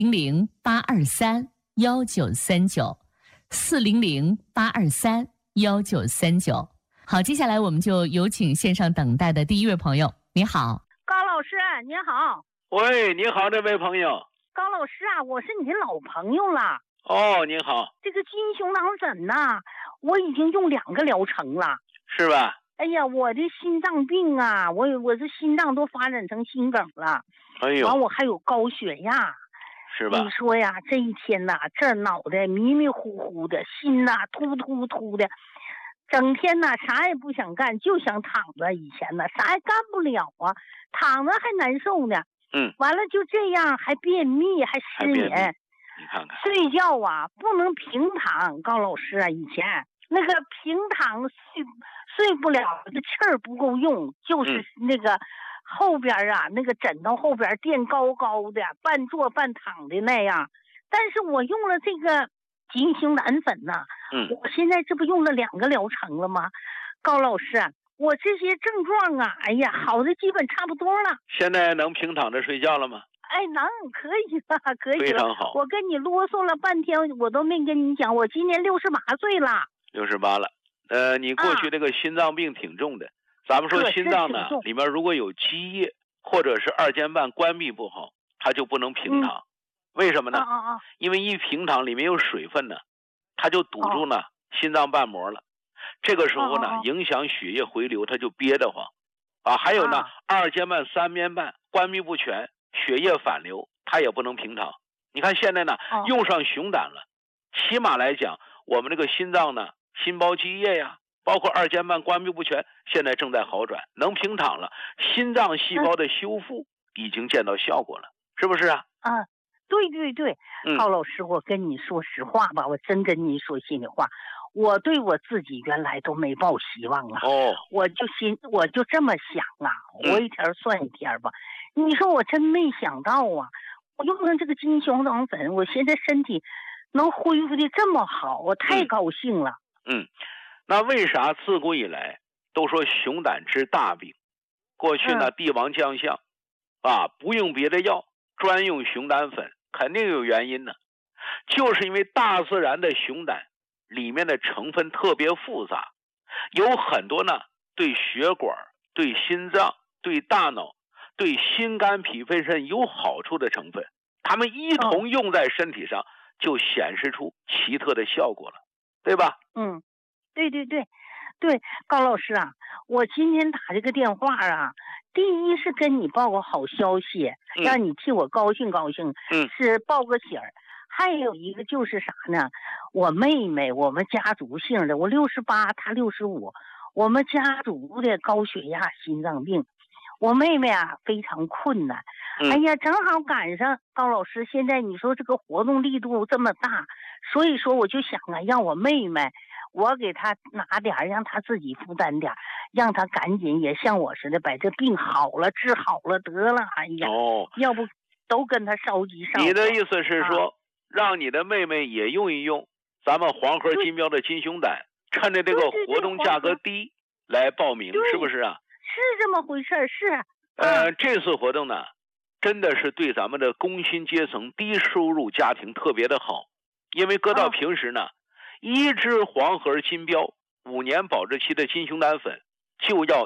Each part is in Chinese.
400-823-1939，400-823-1939。好，接下来我们就有请线上等待的第一位朋友。你好， 高老师，你好。 喂，你好，这位朋友。 高老师啊，我是你的老朋友了。 哦，你好。 这个金熊党粉呐，我已经用2个疗程了， 是吧？ 哎呀，我的心脏病啊，我这心脏都发展成心梗了。 哎呦， 完我还有高血压， 是吧？ 你说呀，这一天呐，这脑袋迷迷糊糊的，心呐突突突的，整天呐啥也不想干，就想躺着。以前呢啥也干不了啊，躺着还难受呢。完了就这样，还便秘，还失眠。 你看看， 睡觉啊不能平躺，高老师啊，以前那个平躺睡不了，这气儿不够用，就是那个后边啊，那个枕头后边垫高高的，半坐半躺的那样。但是我用了这个金熊胆粉呐，我现在这不用了2个疗程了吗？高老师啊，我这些症状啊，哎呀，好的基本差不多了。 现在能平躺着睡觉了吗？ 哎，可以了，可以了。 非常好。 我跟你啰嗦了半天，我都没跟你讲，我今年68岁了。 68了。你过去这个心脏病挺重的。咱们说心脏呢，里面如果有积液或者是二尖瓣关闭不好，它就不能平躺。为什么呢？因为一平躺里面有水分呢，它就堵住呢心脏瓣膜了。这个时候呢，影响血液回流，它就憋得慌。还有呢，二尖瓣、三边瓣关闭不全，血液反流，它也不能平躺。你看现在呢，用上熊胆了，起码来讲，我们这个心脏呢，心包积液呀，包括二尖瓣关闭不全，现在正在好转，能平躺了，心脏细胞的修复已经见到效果了，是不是啊？ 对对对，高老师，我跟你说实话吧，我真跟你说心里话，我对我自己原来都没抱希望啊。我就这么想啊，活一天算一天吧。你说我真没想到啊，我用上这个金熊党粉，我现在身体能恢复的这么好，我太高兴了。 那为啥自古以来都说熊胆治大病？过去呢，帝王将相不用别的药，专用熊胆粉，肯定有原因呢。就是因为大自然的熊胆里面的成分特别复杂，有很多呢对血管、对心脏、对大脑、对心肝脾肺肾有好处的成分，它们一同用在身体上，就显示出奇特的效果了，对吧？ 对对对对，高老师啊，我今天打这个电话啊，第一是跟你报个好消息，让你替我高兴高兴，是报个喜儿。还有一个就是啥呢？我妹妹，我们家族性的，我68，她65，我们家族的高血压、心脏病，我妹妹啊非常困难。哎呀，正好赶上高老师，现在你说这个活动力度这么大，所以说我就想啊，让我妹妹，我给她拿点，让她自己负担点，让她赶紧也像我似的把这病好了，治好了得了。哎呀，要不都跟她烧鸡烧。 你的意思是说，让你的妹妹也用一用咱们黄河金标的金熊胆，趁着这个活动价格低来报名，是不是啊？ 是这么回事，是。 这次活动呢，真的是对咱们的工薪阶层、低收入家庭特别的好，因为搁到平时呢，一支黄河金标5年保质期的金熊胆粉就要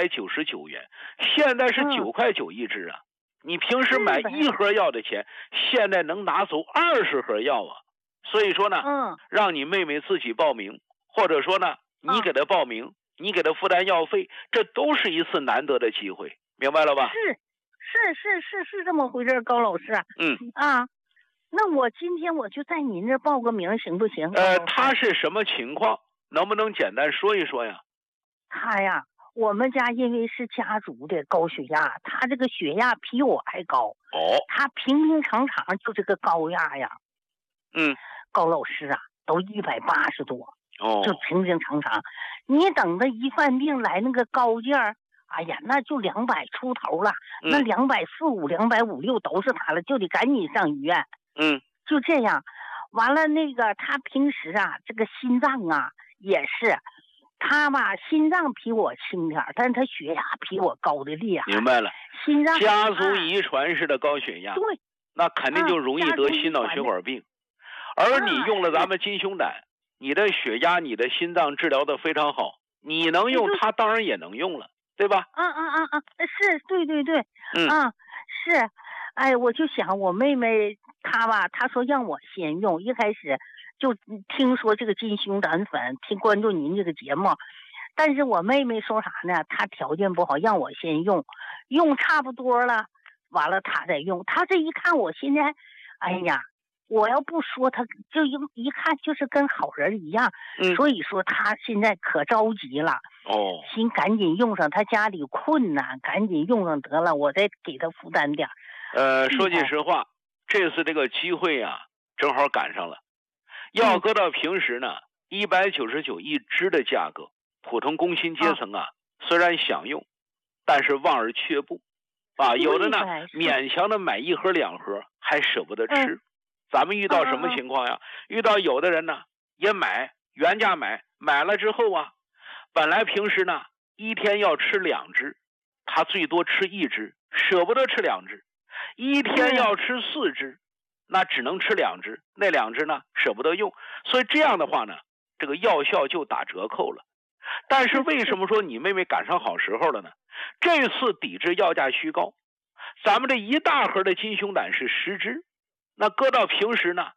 199元，现在是9块9一支啊。你平时买1盒药的钱，现在能拿走20盒药啊。所以说呢，让你妹妹自己报名，或者说呢，你给她报名，你给她负担药费，这都是一次难得的机会，明白了吧？ 是这么回事，高老师。那我今天我就在您这报个名，行不行？ 他是什么情况？能不能简单说一说呀？ 他呀，我们家因为是家族的高血压，他这个血压比我还高。他平平常常就这个高压呀。高老师啊，都180多。就平平常常。你等他一犯病来那个高劲儿，哎呀，那就200出头了，那245、256都是他了，就得赶紧上医院。就这样。完了那个他平时啊，这个心脏啊也是，他吧心脏比我轻点，但是他血压比我高的厉害。 明白了， 心脏家族遗传式的高血压。 对， 那肯定就容易得心脑血管病。而你用了咱们金熊胆，你的血压、你的心脏治疗的非常好，你能用，他当然也能用了，对吧？ 是，对，是。哎，我就想我妹妹她吧，她说让我先用，一开始就听说这个金熊胆粉，关注您这个节目，但是我妹妹说啥呢？她条件不好，让我先用差不多了，完了她再用。她这一看我现在，哎呀，我要不说她就一看就是跟好人一样，所以说她现在可着急了。先赶紧用上，她家里困难，赶紧用上得了，我再给她负担点。 说句实话，这次这个机会啊，正好赶上了。要搁到平时呢，199一支的价格，普通工薪阶层啊，虽然想用，但是望而却步啊。有的呢，勉强的买1盒2盒，还舍不得吃。咱们遇到什么情况呀？遇到有的人呢，也买原价买了之后啊，本来平时呢1天要吃2支，他最多吃1支，舍不得吃2支。1天要吃4支，那只能吃2支，那2支呢舍不得用，所以这样的话呢，这个药效就打折扣了。但是为什么说你妹妹赶上好时候了呢？这次抵制药价虚高，咱们这1大盒的金熊胆是10支，那搁到平时呢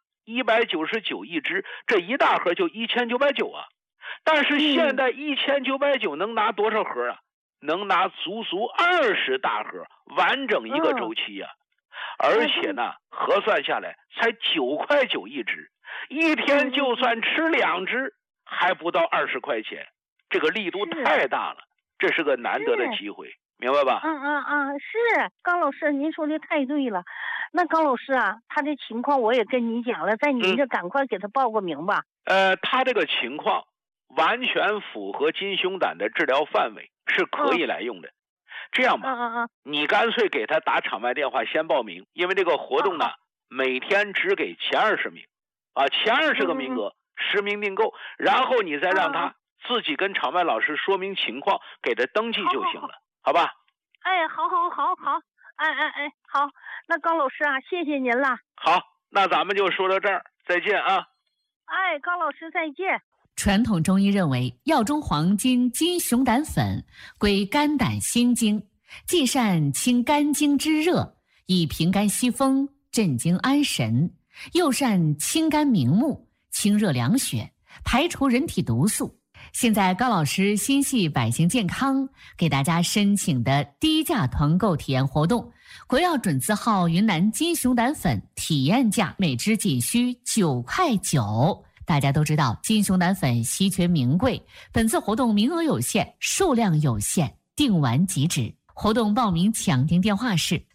199一支，这1大盒就1990啊。但是现在1990能拿多少盒啊？能拿足20大盒，完整一个周期啊。而且呢，核算下来才9.9块一支，1天就算吃2支，还不到20块钱，这个力度太大了，这是个难得的机会，明白吧？ 是高老师，您说的太对了。那高老师啊，他的情况我也跟您讲了，在您这赶快给他报个名吧。 他这个情况完全符合金熊胆的治疗范围，是可以来用的。这样吧，你干脆给他打场外电话先报名，因为这个活动呢，每天只给前20名，前20个名额，10名订购，然后你再让他自己跟场外老师说明情况，给他登记就行了，好吧？ 好，好，那高老师啊，谢谢您了。 好，那咱们就说到这儿，再见啊。 高老师再见。 传统中医认为，药中黄金金熊胆粉归肝胆心经，既善清肝经之热，以平肝息风，镇惊安神；又善清肝明目，清热凉血，排除人体毒素。现在高老师心系百姓健康，给大家申请的低价团购体验活动，国药准字号云南金熊胆粉体验价每支仅需9.9块。大家都知道金熊胆粉稀缺名贵，本次活动名额有限，数量有限，订完即止。活动报名抢订电话是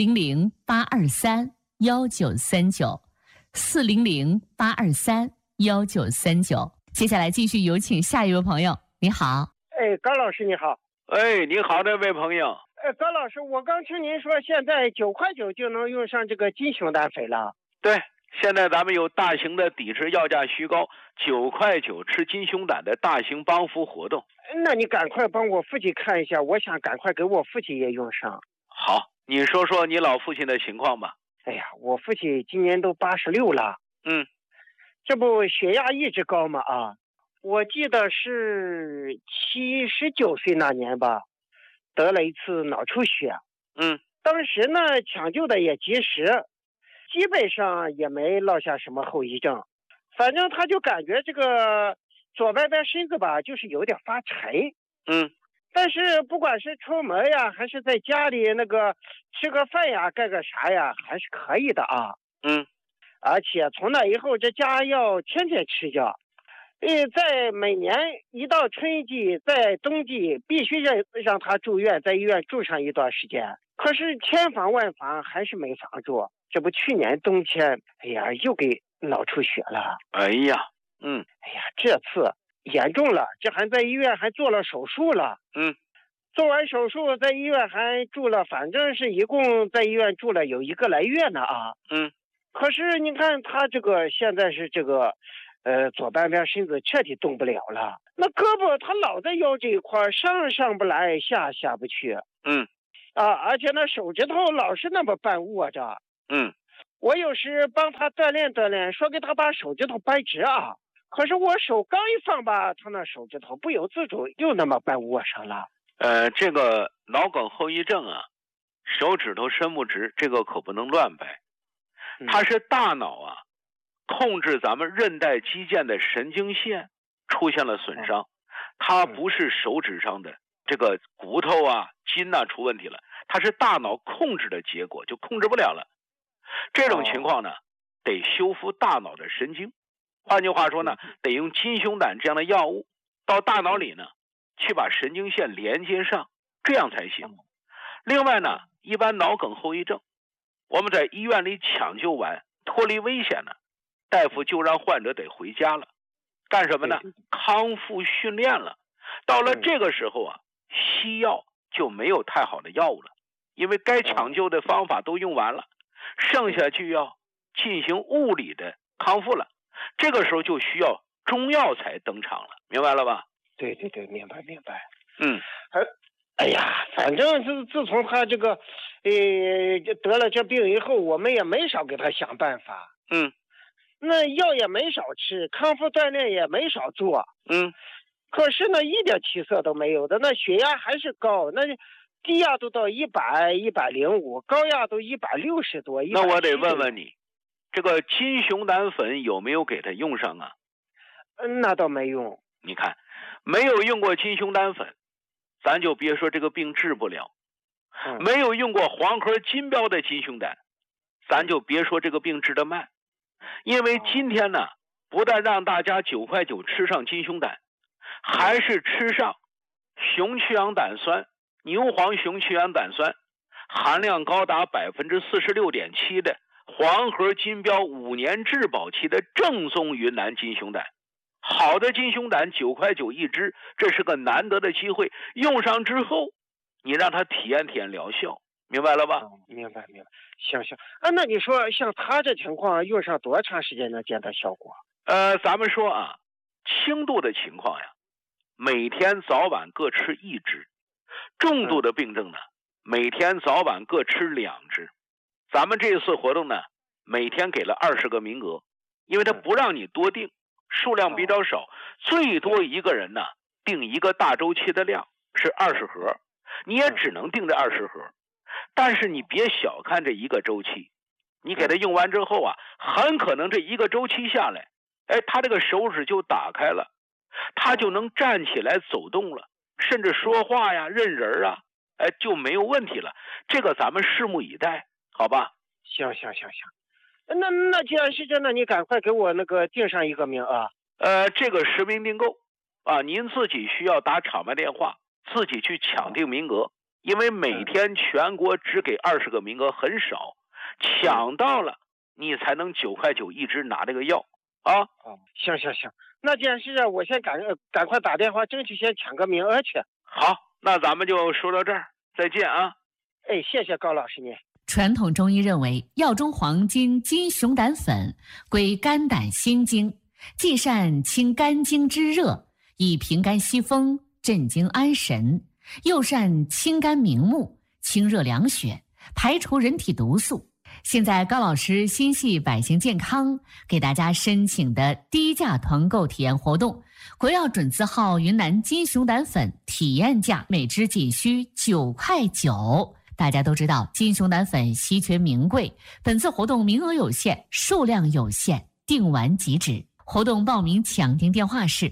400-823-1939 400-823-1939。接下来继续有请下一位朋友。你好。 高老师你好。 你好，这位朋友。 高老师，我刚听您说现在9.9块就能用上这个金熊胆粉了。 对，现在咱们有大型的抵制药价虚高9.9块吃金熊胆的大型帮扶活动。 那你赶快帮我父亲看一下，我想赶快给我父亲也用上。 好，你说说你老父亲的情况吧。 我父亲今年都86了。这不血压一直高嘛我记得是79岁那年吧，得了一次脑出血。当时呢抢救的也及时，基本上也没落下什么后遗症。反正他就感觉这个左半边身子吧，就是有点发沉。但是不管是出门呀，还是在家里那个吃个饭呀，干个啥呀，还是可以的而且从那以后，这家要天天吃药。在每年一到春季，在冬季必须让他住院，在医院住上一段时间。可是千防万防还是没防住。这不去年冬天，又给脑出血了。这次严重了，这还在医院还做了手术了。做完手术在医院还住了，反正是一共在医院住了有1个来月呢可是你看他这个现在是这个左半边身子彻底动不了了，那胳膊他老在腰这一块，上不来，下不去。而且那手指头老是那么半握着。 我有时帮他锻炼锻炼，说给他把手指头掰直啊。可是我手刚一放吧，他那手指头不由自主又那么掰握上了。 这个脑梗后遗症啊，手指头伸不直，这个可不能乱掰。它是大脑啊控制咱们韧带肌腱的神经线出现了损伤，它不是手指上的这个骨头啊筋啊出问题了，它是大脑控制的结果，就控制不了了。这种情况呢，得修复大脑的神经，换句话说呢，得用金熊胆这样的药物到大脑里呢去把神经线连接上，这样才行。另外呢，一般脑梗后遗症，我们在医院里抢救完脱离危险呢，大夫就让患者得回家了，干什么呢？康复训练了。到了这个时候啊，西药就没有太好的药物了，因为该抢救的方法都用完了，剩下就要进行物理的康复了。这个时候就需要中药才登场了，明白了吧？ 对对对，明白明白。 哎呀，反正是自从他这个得了这病以后，我们也没少给他想办法。那药也没少吃，康复锻炼也没少做。可是呢，一点起色都没有的。那血压还是高，那低压都到100、105，高压都160多。 那我得问问你，这个金熊胆粉有没有给他用上啊？ 那倒没用。 你看，没有用过金熊胆粉，咱就别说这个病治不了。没有用过黄河金标的金熊胆，咱就别说这个病治得慢。因为今天呢，不但让大家9块9吃上金熊胆，还是吃上熊去氧胆酸、牛黄熊去氧胆酸，含量高达46.7%的黄河金标5年质保期的正宗云南金熊胆。好的金熊胆9块9一支，这是个难得的机会，用上之后你让他体验体验疗效，明白了吧？ 明白。行那你说像他这情况用上多长时间能见到效果？ 咱们说啊，轻度的情况呀，每天早晚各吃1支，重度的病症呢，每天早晚各吃2支。咱们这次活动呢，每天给了20个名额，因为他不让你多订，数量比较少，最多一个人呢订一个大周期的量是20盒，你也只能订这20盒。但是你别小看这一个周期，你给他用完之后啊，很可能这一个周期下来，他这个手指就打开了，他就能站起来走动了，甚至说话呀、认人啊，就没有问题了。这个咱们拭目以待，好吧？ 行。那既然是这样，那你赶快给我那个订上一个名额。 这个实名订购啊，您自己需要打场外电话，自己去抢订名额，因为每天全国只给20个名额，很少，抢到了你才能9块9一支拿这个药啊。 行，那既然是这样，我先赶快打电话，争取先抢个名额去。 好，那咱们就说到这儿，再见啊。 谢谢高老师您。 传统中医认为，药中黄金金熊胆粉归肝胆心经，既善清肝经之热，以平肝息风，镇惊安神，又善清肝明目，清热凉血，排除人体毒素。现在高老师心系百姓健康，给大家申请的低价团购体验活动，国药准字号云南金熊胆粉体验价每支仅需9块9。大家都知道金熊胆粉稀缺名贵，本次活动名额有限，数量有限，订完即止。活动报名抢订电话是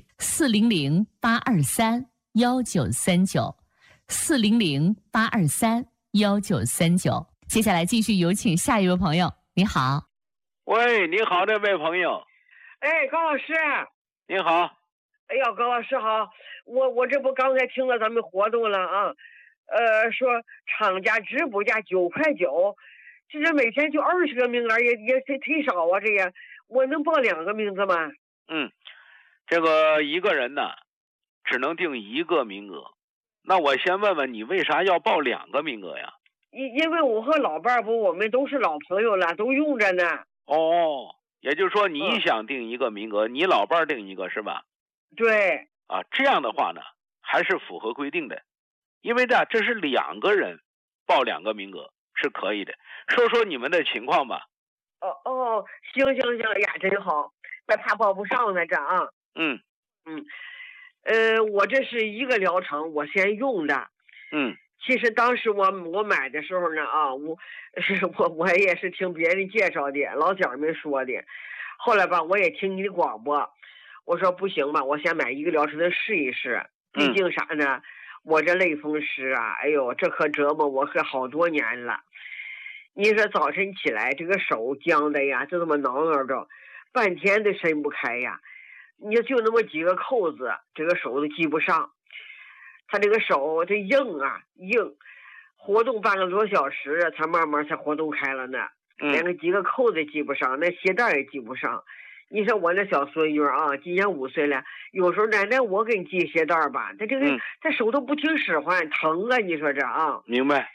400-823-1939，400-823-1939。接下来继续有请下一位朋友。你好。 喂，你好，这位朋友。 高老师。 你好。 哎呀，高老师好，我这不刚才听了咱们活动了啊，说厂家直播价9块9，其实每天就20个名额，也忒少啊，这也我能报2个名字吗？ 这个一个人呢只能订1个名额，那我先问问你为啥要报2个名额呀？ 因为我和老伴儿我们都是老朋友了，都用着呢。 也就是说你想订1个名额，你老伴儿订1个是吧？ 对。 这样的话呢还是符合规定的，因为这是2个人报2个名额是可以的。说说你们的情况吧， 哦，行呀，真好，那怕报不上呢这啊。我这是一个疗程，我先用的。其实当时我买的时候呢啊，我也是听别人介绍的，老家们说的。后来吧，我也听你的广播，我说不行吧，我先买一个疗程的试一试。毕竟啥呢，我这类风湿啊，哎呦，这可折磨我可好多年了。你说早晨起来这个手僵的呀，就这么挠着，半天都伸不开呀。你就那么几个扣子，这个手都系不上。他这个手这硬，活动半个多小时才慢慢才活动开了呢。连个几个扣子系不上，那鞋带也系不上。你说我那小孙女啊，今年5岁了，有时候奶奶我给你系鞋带吧，他这个他手都不听使唤，疼啊！你说这啊？ 明白。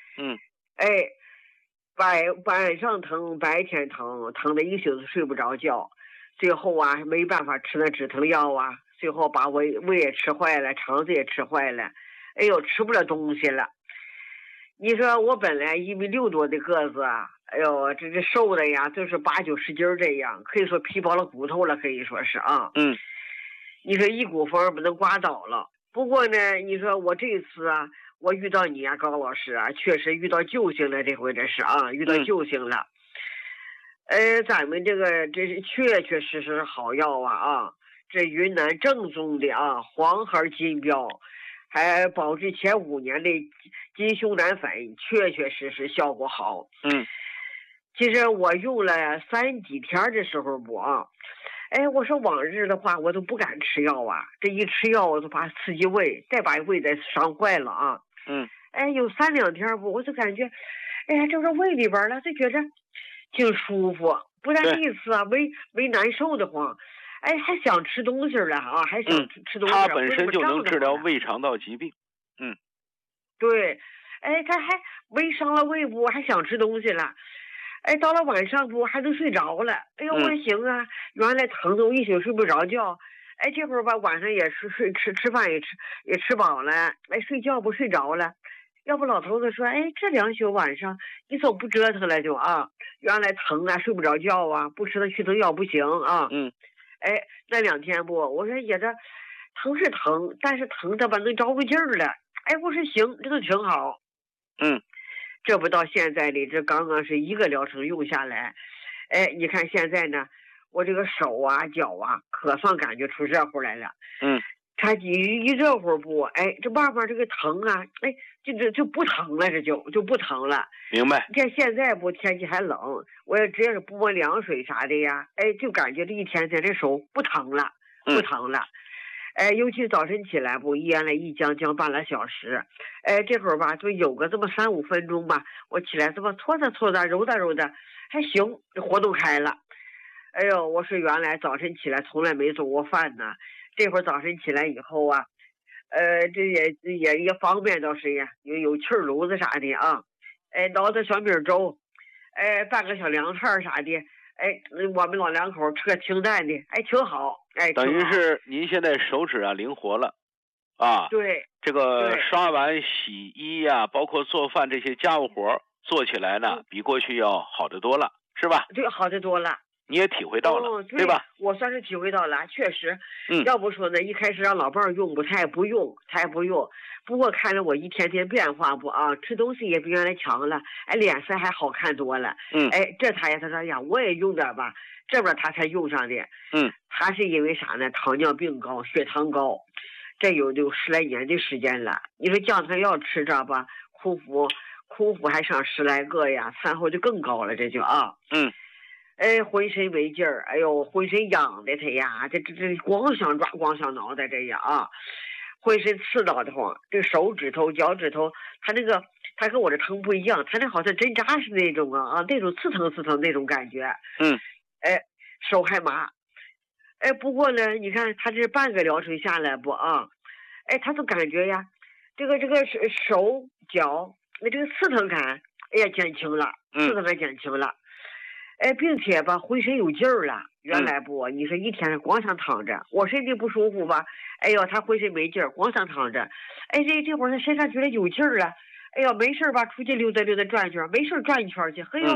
晚上疼，白天疼，疼的一宿都睡不着觉。最后啊，没办法吃那止疼药啊，最后把胃也吃坏了，肠子也吃坏了，哎呦，吃不了东西了。你说我本来1.6米多的个子啊，哎呦，这瘦的呀，就是8、90斤这样，可以说皮包了骨头了，可以说是啊。你说一股风不能刮倒了。不过呢，你说我这次啊，我遇到你啊，高老师啊，确实遇到救星了，这回这是啊，遇到救星了。咱们这是确实好药啊！这云南正宗的啊，黄孩金标，还保质前5年的金熊胆粉，确实效果好。其实我用了3几天的时候不啊，我说往日的话我都不敢吃药啊，这一吃药我都怕刺激胃，再把胃再伤坏了啊。有3、2天不，我就感觉，这个胃里边了，就觉着挺舒服，不但意思啊，没难受的慌，还想吃东西了啊，还想吃东西。 它本身就能治疗胃肠道疾病。 对，他还没伤了胃部，还想吃东西了。到了晚上不还能睡着了？哎呦，我行啊！原来疼的我一宿睡不着觉。这会儿吧，晚上也吃饭也吃饱了。睡觉不睡着了。要不老头子说，这2宿晚上你总不折腾了就啊？原来疼啊，睡不着觉啊，不吃那去疼药不行啊。那2天不，我说也这疼是疼，但是疼的吧能着个劲儿了。我说行，这都挺好。这不到现在里，这刚刚是1个疗程用下来，你看现在呢，我这个手啊脚啊可算感觉出热乎来了。它一热乎不，这慢慢这个疼啊，就不疼了，这就不疼了。 明白。 你看现在不天气还冷，我也只要是不摸凉水啥的呀，就感觉这一天这手不疼了，不疼了。尤其早晨起来不，原来一僵半个小时，这会儿吧就有个这么3、5分钟吧，我起来这么搓的揉的还行，活动开了。我说原来早晨起来从来没做过饭呢，这会儿早晨起来以后啊，这也方便倒是呀，有气炉子啥的啊，熬点小米粥，拌个小凉菜啥的。我们老两口吃个清淡的，挺好。 等于是您现在手指啊灵活了，啊， 对， 这个刷碗、洗衣呀，包括做饭这些家务活做起来呢，比过去要好得多了，是吧？ 对，好得多了。 你也体会到了，对吧？ 我算是体会到了，确实。要不说呢，一开始让老伴儿用不，他也不用。不过看着我一天天变化不啊，吃东西也比原来强了，脸色还好看多了。这他说呀，我也用点吧，这边他才用上的。他是因为啥呢？糖尿病高，血糖高，这有10来年的时间了。你说降糖药吃着吧，空腹还上10来个呀，餐后就更高了，这就啊。浑身没劲儿，浑身痒的他呀，这光想抓光想挠的这样啊，浑身刺挠的慌，这手指头脚趾头，他跟我这疼不一样，他那好像针扎似的那种啊，那种刺疼那种感觉。手还麻。不过呢，你看他这半个疗程下来不啊，他就感觉呀，这个手脚那这个刺疼感减轻了，刺疼感减轻了。并且吧，浑身有劲儿了。原来不，你说一天光想躺着，我身体不舒服吧，他浑身没劲儿，光想躺着。这会儿他身上觉得有劲儿了，没事吧，出去溜达转圈，没事转一圈去。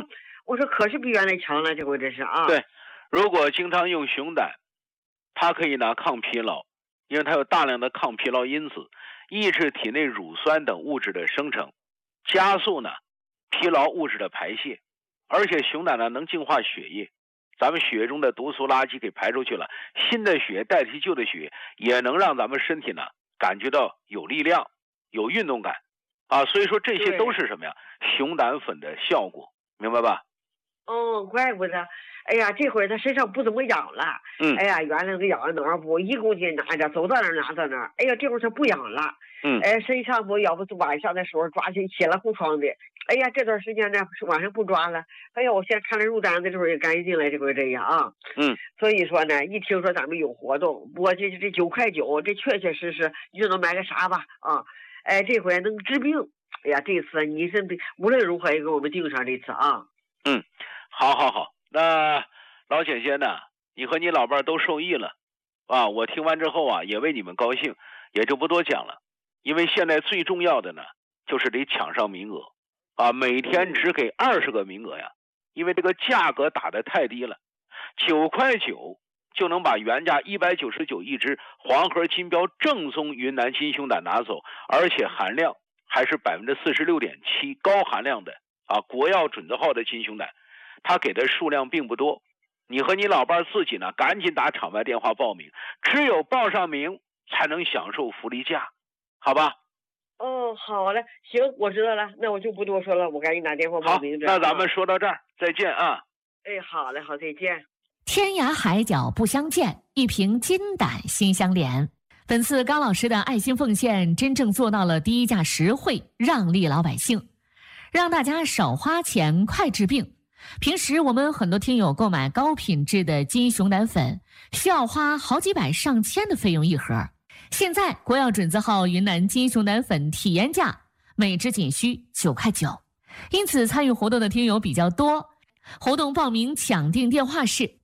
我说可是比原来强了，这回这是啊。 对，如果经常用熊胆，它可以呢抗疲劳，因为它有大量的抗疲劳因子，抑制体内乳酸等物质的生成，加速呢疲劳物质的排泄，而且熊胆呢能净化血液，咱们血液中的毒素垃圾给排出去了，新的血代替旧的血，也能让咱们身体呢感觉到有力量、有运动感啊。所以说这些都是什么呀？熊胆粉的效果，明白吧？ 哦，怪不得。哎呀，这会儿他身上不怎么痒了。哎呀，原来那个痒哪儿不1公斤拿着，走到哪儿拿到哪儿。哎呀，这会儿他不痒了。身上不要不晚上的时候抓起血了红疮的。哎呀，这段时间呢晚上不抓了。哎呀，我现在看了入单子这会儿也干净了，这会儿这样啊。所以说呢，一听说咱们有活动，我这9块9，这确确实实你就能买个啥吧啊。哎，这回能治病。哎呀，这次你是无论如何也给我们盯上这次啊。 好，那老姐姐呢，你和你老伴都受益了啊！我听完之后啊，也为你们高兴，也就不多讲了。因为现在最重要的呢，就是得抢上名额啊！每天只给20个名额呀，因为这个价格打得太低了，9块9就能把原价199一只黄河金标正宗云南金熊胆拿走，而且含量还是46.7%高含量的啊，国药准字号的金熊胆。他给的数量并不多，你和你老伴自己呢赶紧打场外电话报名，只有报上名才能享受福利价，好吧？ 哦，好嘞，行，我知道了，那我就不多说了，我赶紧打电话报名。 好，那咱们说到这儿，再见啊！ 哎，好嘞，好，再见。 天涯海角不相见，一瓶金胆心相连。本次高老师的爱心奉献，真正做到了低价实惠，让利老百姓，让大家少花钱，快治病。平时我们很多听友购买高品质的金熊胆粉，需要花好几百上千的费用一盒。现在国药准字号云南金熊胆粉体验价每支仅需9块9，因此参与活动的听友比较多。活动报名抢订电话是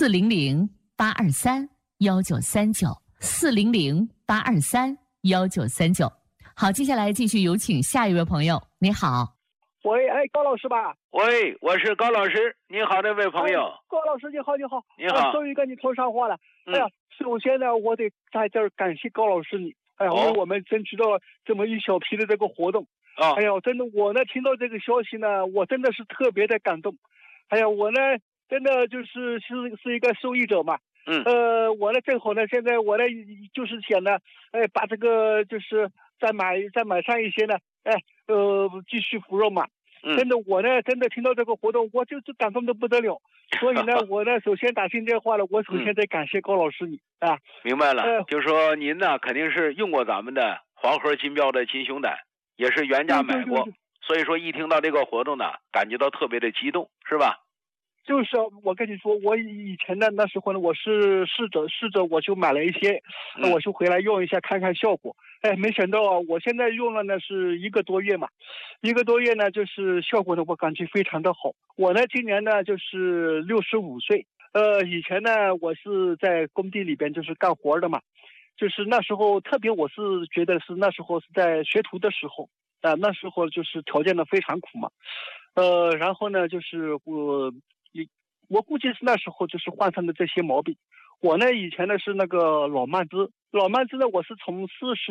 400-823-1939，400-823-1939。好，接下来继续有请下一位朋友。你好。 喂，高老师吧？ 喂，我是高老师。你好，那位朋友。 高老师，你好。 你好。 终于跟你通上话了。哎呀，首先呢，我得在这儿感谢高老师你。哎呀，为我们争取到了这么一小批的这个活动。哎呀，真的，我呢听到这个消息呢，我真的是特别的感动。哎呀，我呢真的就是一个受益者嘛。我呢正好呢，现在我呢就是想呢，把这个就是再买上一些呢，继续服用嘛。真的，我呢真的听到这个活动，我就是感动的不得了。所以呢，我呢首先打进电话了，我首先得感谢高老师你啊。 明白了，就说您呢肯定是用过咱们的黄河金标的金熊胆，也是原价买过，所以说一听到这个活动呢，感觉到特别的激动，是吧？ 就是我跟你说，我以前呢那时候呢，我是试着我就买了一些，我就回来用一下看看效果。没想到啊，我现在用了呢是1个多月嘛，1个多月呢就是效果呢我感觉非常的好。我呢今年呢就是65岁，以前呢我是在工地里边就是干活的嘛，就是那时候特别我是觉得是那时候是在学徒的时候那时候就是条件呢非常苦嘛，然后呢就是我估计是那时候就是患上的这些毛病。我呢以前呢是那个老慢支呢，我是从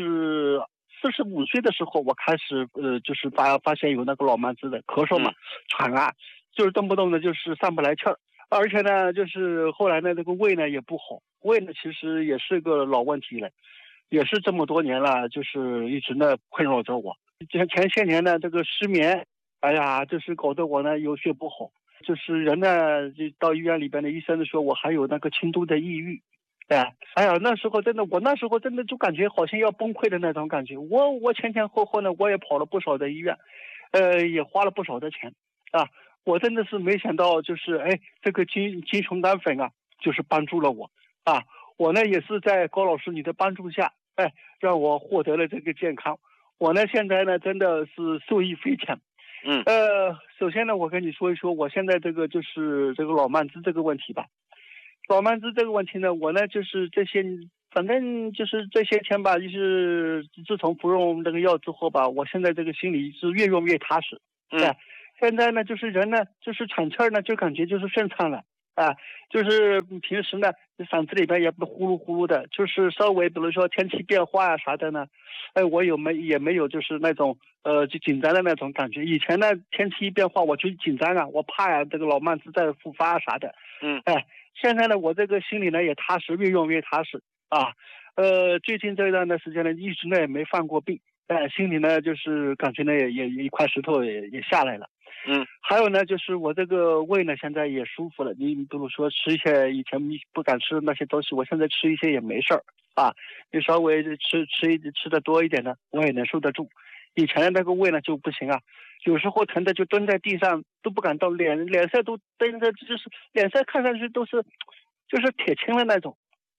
45岁的时候我开始就是发现有那个老慢支的咳嗽嘛，喘啊，就是动不动的就是上不来气儿，而且呢就是后来呢这个胃呢也不好，胃呢其实也是个老问题了，也是这么多年了，就是一直呢困扰着我。前些年呢这个失眠，哎呀就是搞得我呢有些不好。就是人呢，就到医院里边的医生说我还有那个轻度的抑郁，哎呀，那时候真的就感觉好像要崩溃的那种感觉。我前后呢，我也跑了不少的医院，也花了不少的钱啊。我真的是没想到，就是这个金熊胆粉啊，就是帮助了我啊。我呢也是在高老师你的帮助下，让我获得了这个健康。我呢现在呢真的是受益匪浅。首先呢，我跟你说一说我现在这个就是这个老慢支这个问题吧。老慢支这个问题呢，我呢就是反正就是这些天吧，就是自从服用这个药之后吧，我现在这个心里是越用越踏实。 现在呢，就是人呢，就是喘气儿呢，就感觉就是顺畅了啊，就是平时呢，嗓子里边也不呼噜呼噜的，就是稍微比如说天气变化啊啥的呢，我也没有就是那种就紧张的那种感觉。以前呢，天气一变化我就紧张啊，我怕呀这个老慢支再复发啥的。现在呢，我这个心里呢也踏实，越用越踏实啊。最近这段的时间呢，一直呢也没犯过病，心里呢就是感觉呢也一块石头也下来了。还有呢，就是我这个胃呢现在也舒服了。你比如说吃一些以前不敢吃那些东西，我现在吃一些也没事儿啊。你稍微吃的多一点呢，我也能受得住。以前的那个胃呢就不行啊，有时候疼的就蹲在地上都不敢动，脸色都瞪着，就是脸色看上去都是就是铁青的那种。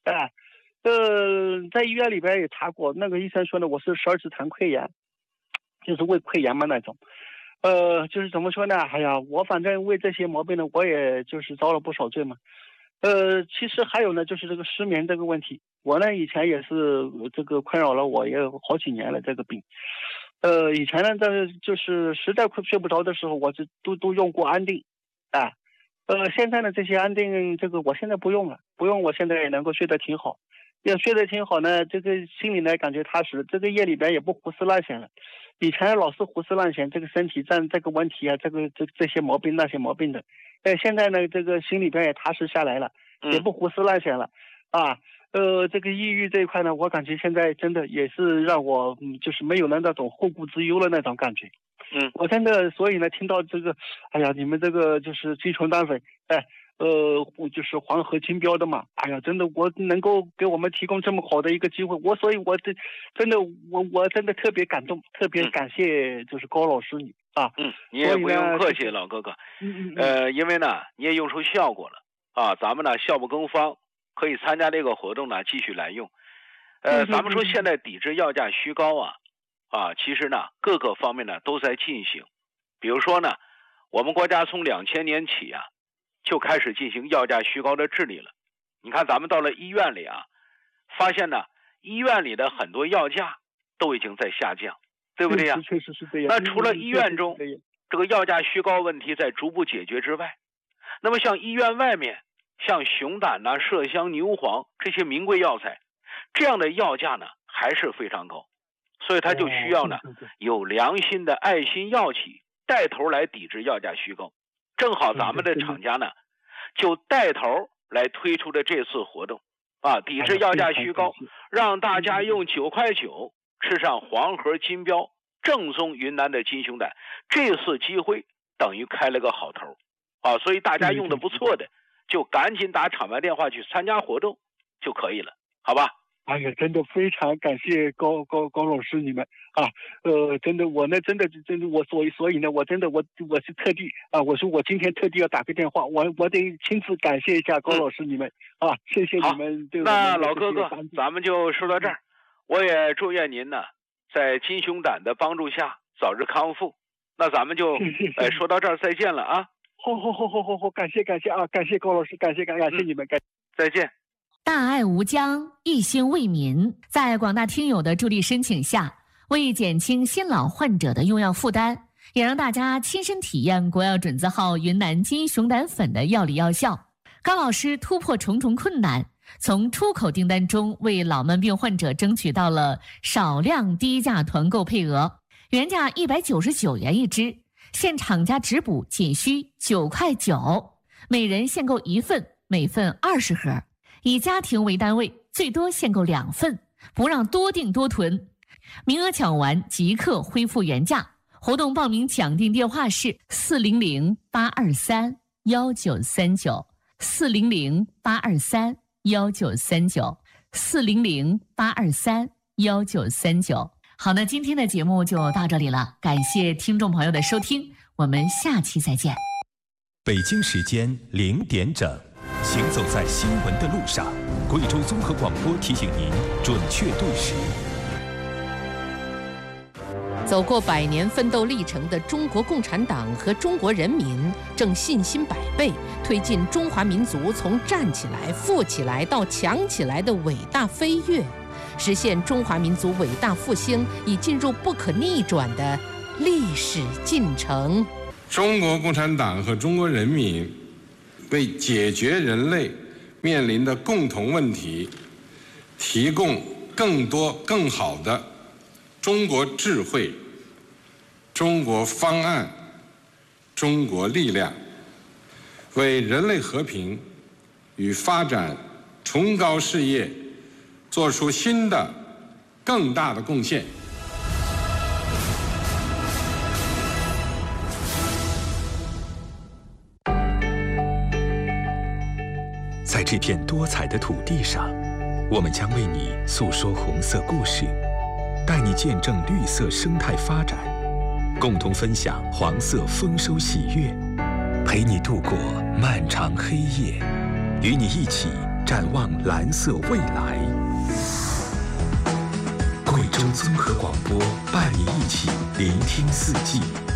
在医院里边也查过，那个医生说呢，我是十二指肠溃疡，就是胃溃疡嘛那种。就是怎么说呢？哎呀，我反正为这些毛病呢，我也就是遭了不少罪嘛。其实还有呢，就是这个失眠这个问题，我呢以前也是这个困扰了我也有好几年了这个病。以前呢，就是实在睡不着的时候，我都用过安定，现在呢这些安定这个我现在不用了，我现在也能够睡得挺好。也睡得挺好呢，这个心里呢感觉踏实，这个夜里边也不胡思乱想了。以前老是胡思乱想，这个身体上这个问题啊，这些毛病那些毛病的。现在呢，这个心里边也踏实下来了，也不胡思乱想了啊。这个抑郁这一块呢，我感觉现在真的也是让我就是没有了那种后顾之忧的那种感觉。我真的所以呢，听到这个，哎呀，你们这个就是金熊胆粉，就是黄河金标的嘛，哎呀，真的我能够给我们提供这么好的一个机会，我真的特别感动，特别感谢就是高老师你啊。 你也不用客气，老哥哥。因为呢你也用出效果了啊，咱们呢效不更方，可以参加这个活动呢继续来用。咱们说现在抵制药价虚高啊，其实呢各个方面呢都在进行。比如说呢，我们国家从2000年起啊就开始进行药价虚高的治理了。你看咱们到了医院里啊，发现呢医院里的很多药价都已经在下降，对不对呀？ 确实是这样。 那除了医院中这个药价虚高问题在逐步解决之外，那么像医院外面像熊胆麝香、牛黄这些名贵药材，这样的药价呢还是非常高。所以它就需要呢有良心的爱心药企带头来抵制药价虚高。正好咱们的厂家呢就带头来推出的这次活动抵制药价虚高，让大家用9.9块吃上黄河金标正宗云南的金熊胆。这次机会等于开了个好头所以大家用的不错的就赶紧打厂牌电话去参加活动就可以了，好吧？ 哎呀，真的非常感谢高老师你们真的我呢真的我所以呢我真的我是特地我说我今天特地要打个电话，我得亲自感谢一下高老师你们谢谢你们对我们。 那老哥哥咱们就说到这儿，我也祝愿您呢在金熊胆的帮助下早日康复。那咱们就说到这儿，再见了啊。 好，感谢感谢高老师，感谢你们， 再见。 大爱无疆，一心为民，在广大听友的助力申请下，为减轻新老患者的用药负担，也让大家亲身体验国药准字号云南金熊胆粉的药理药效，高老师突破重重困难，从出口订单中为老慢病患者争取到了少量低价团购配额，原价199元一支，现厂家直补仅需9.9块，每人限购1份，每份20盒。以家庭为单位，最多限购2份，不让多订多囤。名额抢完即刻恢复原价。活动报名抢订电话是400-823-1939 400-823-1939 400-823-1939。好，那今天的节目就到这里了，感谢听众朋友的收听，我们下期再见。 北京时间0点整。行走在新闻的路上，贵州综合广播提醒您准确对时。 走过100年奋斗历程的中国共产党和中国人民正信心百倍，推进中华民族从站起来、富起来到强起来的伟大飞跃，实现中华民族伟大复兴已进入不可逆转的历史进程。 中国共产党和中国人民为解决人类面临的共同问题，提供更多更好的中国智慧、中国方案、中国力量，为人类和平与发展崇高事业做出新的更大的贡献。 在这片多彩的土地上，我们将为你诉说红色故事，带你见证绿色生态发展，共同分享黄色丰收喜悦，陪你度过漫长黑夜，与你一起展望蓝色未来。贵州综合广播伴你一起聆听四季。